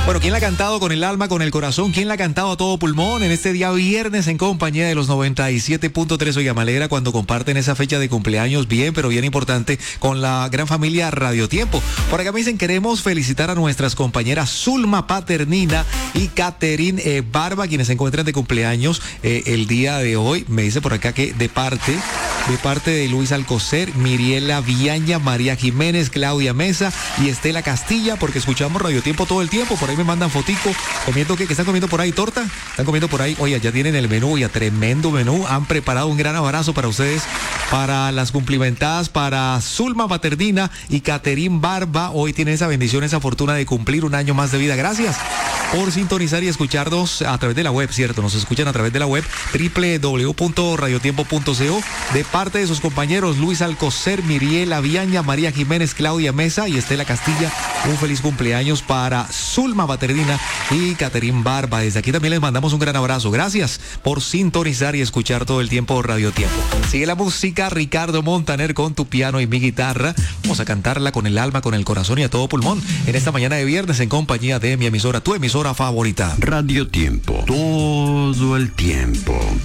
Bueno, ¿quién la ha cantado con el alma, con el corazón? ¿Quién la ha cantado a todo pulmón en este día viernes en compañía de los 97.3? Oiga, me alegra cuando comparten esa fecha de cumpleaños bien, pero bien importante, con la gran familia Radio Tiempo. Por acá me dicen, queremos felicitar a nuestras compañeras Zulma Paternina y Catherine Barba, quienes se encuentran de cumpleaños el día de hoy. Me dice por acá que de parte de Luis Alcocer, Miriela Viaña, María Jiménez, Claudia Mesa y Estela Castilla, porque escuchamos Radio Tiempo todo el tiempo. Por ahí me mandan fotico, comiendo ¿qué están comiendo por ahí? ¿Torta? ¿Están comiendo por ahí? Oye, ya tienen el menú, ya tremendo menú. Han preparado un gran abrazo para ustedes, para las cumplimentadas, para Zulma Paternina y Catherine Barba. Hoy tienen esa bendición, esa fortuna de cumplir un año más de vida. Gracias por sintonizar y escucharnos a través de la web, ¿cierto? Nos escuchan a través de la web www.radiotiempo.co, de parte de sus compañeros Luis Alcocer, Miriela Viaña, María Jiménez, Claudia Mesa y Estela Castilla. Un feliz cumpleaños para Zulma Paternina y Catherine Barba. Desde aquí también les mandamos un gran abrazo. Gracias por sintonizar y escuchar todo el tiempo Radio Tiempo. Sigue la música, Ricardo Montaner con Tu Piano y Mi Guitarra. Vamos a cantarla con el alma, con el corazón y a todo pulmón en esta mañana de viernes en compañía de mi emisora, tu emisora favorita. Radio Tiempo, todo el tiempo.